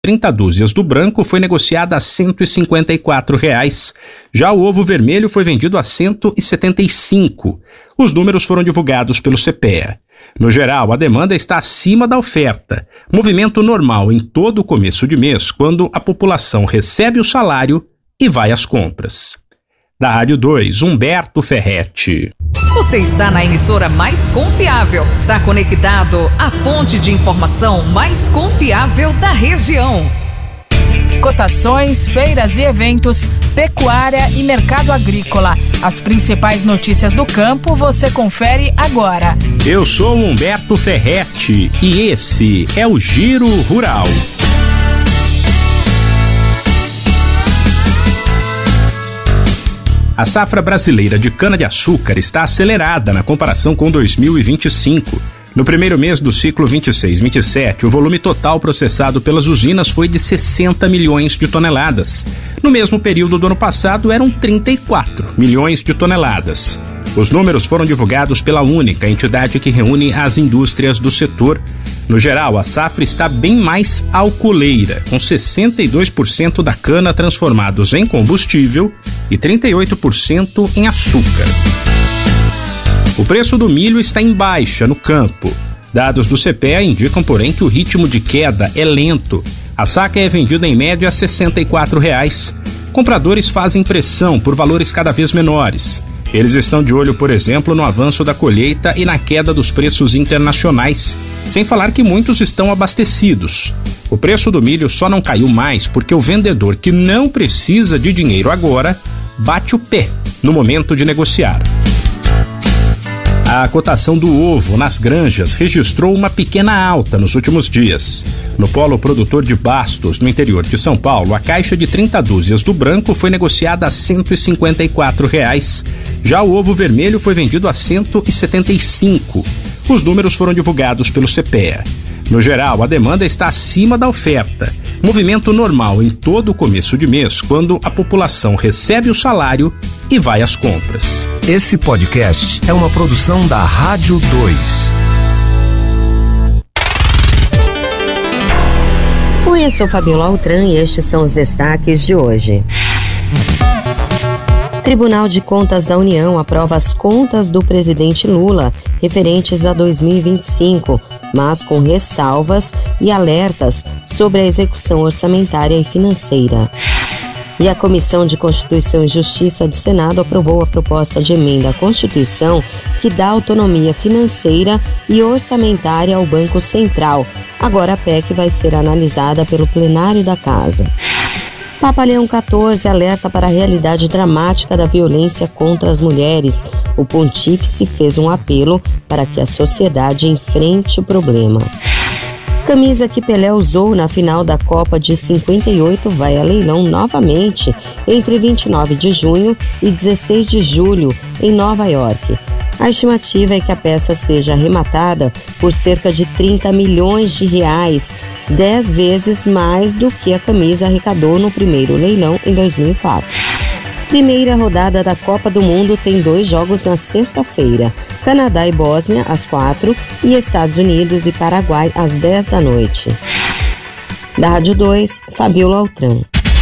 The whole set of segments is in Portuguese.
30 dúzias do branco foi negociada a R$ 154. Já o ovo vermelho foi vendido a R$ 175. Os números foram divulgados pelo CPEA. No geral, a demanda está acima da oferta. Movimento normal em todo o começo de mês, quando a população recebe o salário e vai às compras. Da Rádio 2, Humberto Ferretti. Você está na emissora mais confiável. Está conectado à fonte de informação mais confiável da região. Cotações, feiras e eventos, pecuária e mercado agrícola. As principais notícias do campo você confere agora. Eu sou Humberto Ferretti e esse é o Giro Rural. A safra brasileira de cana-de-açúcar está acelerada na comparação com 2025. No primeiro mês do ciclo 26-27, o volume total processado pelas usinas foi de 60 milhões de toneladas. No mesmo período do ano passado, eram 34 milhões de toneladas. Os números foram divulgados pela Única, entidade que reúne as indústrias do setor. No geral, a safra está bem mais alcooleira, com 62% da cana transformados em combustível e 38% em açúcar. O preço do milho está em baixa no campo. Dados do CPEA indicam, porém, que o ritmo de queda é lento. A saca é vendida em média a R$ 64. Compradores fazem pressão por valores cada vez menores. Eles estão de olho, por exemplo, no avanço da colheita e na queda dos preços internacionais, sem falar que muitos estão abastecidos. O preço do milho só não caiu mais porque o vendedor, que não precisa de dinheiro agora, bate o pé no momento de negociar. A cotação do ovo nas granjas registrou uma pequena alta nos últimos dias. No polo produtor de Bastos, no interior de São Paulo, a caixa de 30 dúzias do branco foi negociada a R$ 154. Já o ovo vermelho foi vendido a R$ 175. Os números foram divulgados pelo CPEA. No geral, a demanda está acima da oferta. Movimento normal em todo o começo de mês, quando a população recebe o salário e vai às compras. Esse podcast é uma produção da Rádio 2. Oi, eu sou Fabiola Altran e estes são os destaques de hoje. Tribunal de Contas da União aprova as contas do presidente Lula referentes a 2025, mas com ressalvas e alertas sobre a execução orçamentária e financeira. E a Comissão de Constituição e Justiça do Senado aprovou a proposta de emenda à Constituição que dá autonomia financeira e orçamentária ao Banco Central. Agora a PEC vai ser analisada pelo plenário da Casa. Papa Leão XIV alerta para a realidade dramática da violência contra as mulheres. O pontífice fez um apelo para que a sociedade enfrente o problema. Camisa que Pelé usou na final da Copa de 58 vai a leilão novamente entre 29 de junho e 16 de julho em Nova York. A estimativa é que a peça seja arrematada por cerca de 30 milhões de reais, 10 vezes mais do que a camisa arrecadou no primeiro leilão em 2004. Primeira rodada da Copa do Mundo tem 2 jogos na sexta-feira, Canadá e Bósnia às 4 e Estados Unidos e Paraguai às 10 da noite. Da Rádio 2, Fabiola Altran.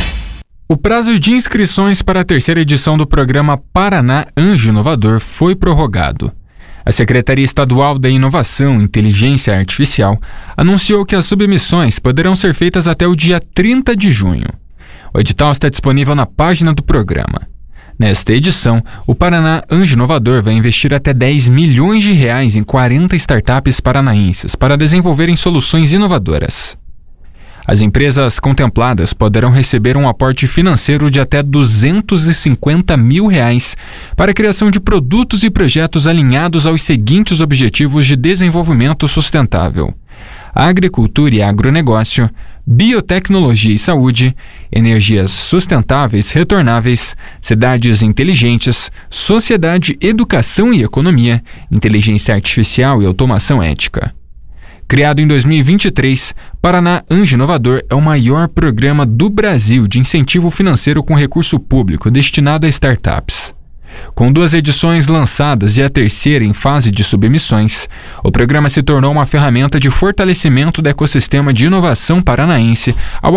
O prazo de inscrições para a terceira edição do programa Paraná Anjo Inovador foi prorrogado. A Secretaria Estadual da Inovação e Inteligência Artificial anunciou que as submissões poderão ser feitas até o dia 30 de junho. O edital está disponível na página do programa. Nesta edição, o Paraná Anjo Inovador vai investir até 10 milhões de reais em 40 startups paranaenses para desenvolverem soluções inovadoras. As empresas contempladas poderão receber um aporte financeiro de até R$ 250 mil para a criação de produtos e projetos alinhados aos seguintes objetivos de desenvolvimento sustentável: agricultura e agronegócio, biotecnologia e saúde, energias sustentáveis retornáveis, cidades inteligentes, sociedade, educação e economia, inteligência artificial e automação ética. Criado em 2023, Paraná Anjo Inovador é o maior programa do Brasil de incentivo financeiro com recurso público destinado a startups. Com 2 edições lançadas e a terceira em fase de submissões, o programa se tornou uma ferramenta de fortalecimento do ecossistema de inovação paranaense ao